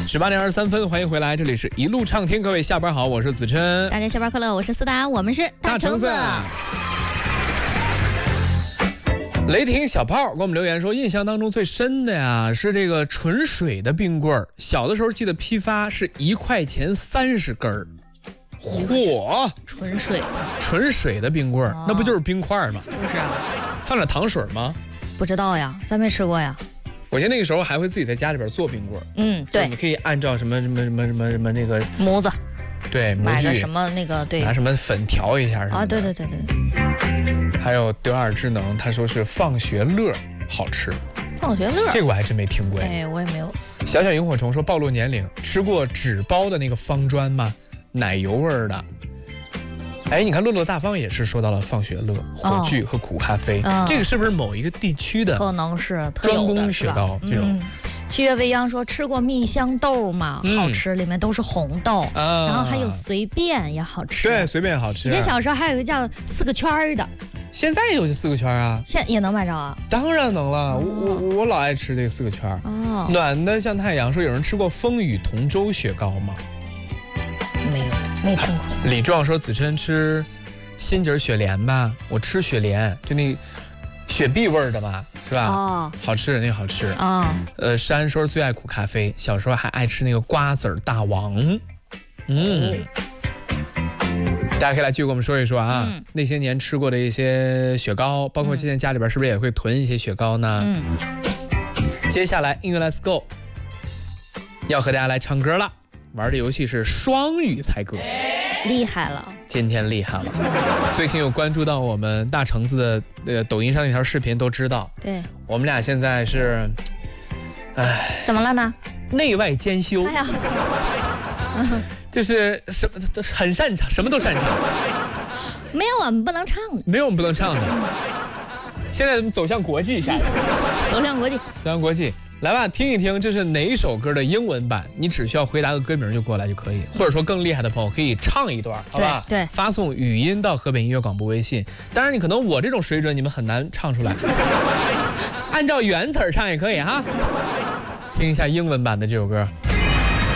18:23，欢迎回来，这里是一路畅听，各位下班好，我是子琛。 大家下班快乐，我是思达，我们是大橙子。雷霆小炮给我们留言说，印象当中最深的呀是这个纯水的冰棍儿，小的时候记得批发是1块钱30根儿。嚯，纯水的冰棍儿，那不就是冰块吗？ 就是啊， 放点糖水吗？ 不知道呀，咱没吃过呀。 我记得那个时候还会自己在家里边做冰棍儿。 对， 你可以按照什么那个模子， 对， 买个什么那个对， 拿什么粉调一下什么的。 对。 还有德尔智能，他说是放学乐好吃。 放学乐， 这个我还真没听过。 我也没有。 小萤火虫说暴露年龄，吃过纸包的那个方砖吗？奶油味儿的。你看乐乐大方也是说到了放学乐、火炬和苦咖啡，这个是不是某一个地区的？ 可能是专攻雪糕这种。 七月未央说吃过蜜香豆吗？好吃，里面都是红豆，然后还有随便也好吃。 对，随便也好吃。 以前小时候还有一个叫4个圈的， 现在也有4个圈啊？ 现在也能买着啊？ 当然能了，我老爱吃这个4个圈。暖的像太阳说，有人吃过风雨同舟雪糕吗？没听过。李壮说子琛吃新节雪莲吧，我吃雪莲就那雪碧味儿的嘛，是吧？好吃，那个好吃啊。山说最爱苦咖啡，小时候还爱吃那个瓜子大王。大家可以来继续跟我们说一说啊，那些年吃过的一些雪糕，包括现在家里边是不是也会囤一些雪糕呢？接下来音乐 Let's Go， 要和大家来唱歌了。玩的游戏是双语猜歌， 厉害了， 今天厉害了。最近有关注到我们大橙子的抖音上那条视频都知道， 对， 我们俩现在是， 怎么了呢？ 内外兼修，就是很擅长，什么都擅长。 没有我们不能唱的， 没有我们不能唱的。现在走向国际，下一个走向国际， 走向国际。来吧，听一听这是哪首歌的英文版，你只需要回答个歌名就过来就可以，或者说更厉害的朋友可以唱一段，好吧？ 对， 发送语音到河北音乐广播微信。当然你可能我这种水准你们很难唱出来，按照原词唱也可以哈。听一下英文版的这首歌。